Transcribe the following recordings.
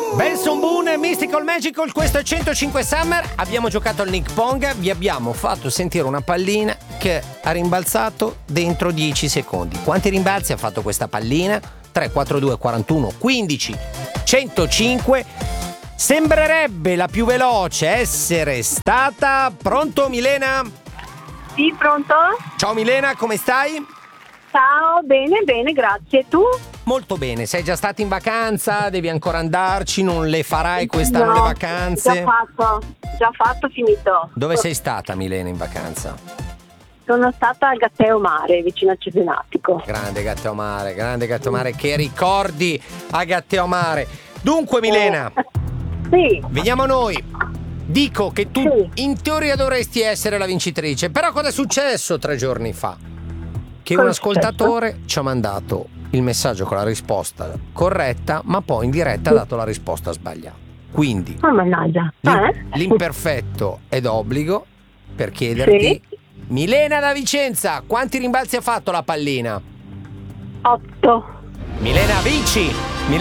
Benson Boone, Mystical Magical, questo è 105 Summer. Abbiamo giocato al Nick Pong, vi abbiamo fatto sentire una pallina che ha rimbalzato dentro 10 secondi. Quanti rimbalzi ha fatto questa pallina? 3, 4, 2, 41, 15, 105. Sembrerebbe la più veloce essere stata... Pronto Milena? Sì, pronto? Ciao Milena, come stai? Ciao, bene, grazie. Tu? Molto bene, sei già stata in vacanza? Devi ancora andarci? Non le farai quest'anno le vacanze? Già fatto, finito. Dove sei stata Milena in vacanza? Sono stata a Gatteo Mare, vicino a Cesenatico. Grande Gatteo Mare, che ricordi a Gatteo Mare. Dunque Milena, Sì. veniamo a noi. Dico che tu in teoria dovresti essere la vincitrice, però cosa è successo 3 giorni fa? Che un ascoltatore ci ha mandato il messaggio con la risposta corretta, ma poi in diretta ha dato la risposta sbagliata. Quindi mannaggia. l'imperfetto è d'obbligo per chiederti, Milena da Vicenza, quanti rimbalzi ha fatto la pallina? 8. Milena vinci.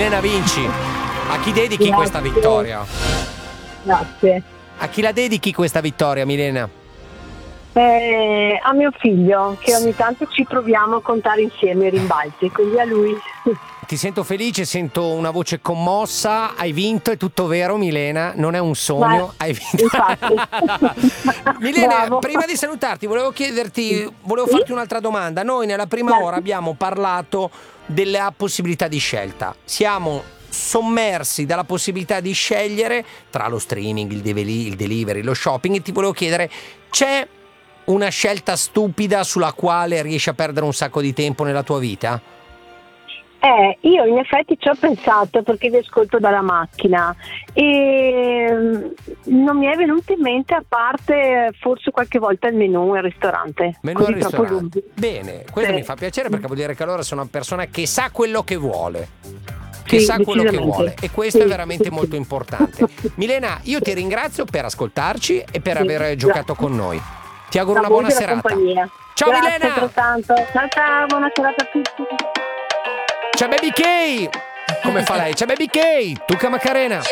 A chi dedichi questa vittoria? Grazie. A chi la dedichi questa vittoria, Milena? A mio figlio, che ogni tanto ci proviamo a contare insieme i rimbalzi, quindi a lui. Ti sento felice, sento una voce commossa. Hai vinto, è tutto vero Milena, non è un sogno. Hai vinto. Milena, bravo. Prima di salutarti volevo farti un'altra domanda. Noi nella prima ora abbiamo parlato della possibilità di scelta. Siamo sommersi dalla possibilità di scegliere tra lo streaming, il delivery, lo shopping, e ti volevo chiedere, c'è una scelta stupida sulla quale riesci a perdere un sacco di tempo nella tua vita? Io in effetti ci ho pensato perché vi ascolto dalla macchina e non mi è venuto in mente, a parte forse qualche volta il menù al ristorante. Bene, questo mi fa piacere perché vuol dire che allora sono una persona che sa quello che vuole. E questo è veramente molto importante. Milena, io ti ringrazio per ascoltarci e per aver giocato con noi. Ti auguro una buona serata. Compagnia. Ciao Grazie, Milena. altrettanto. Ciao, buona serata a tutti. C'è Baby K. Come fa lei? C'è Baby K. Tuca Macarena.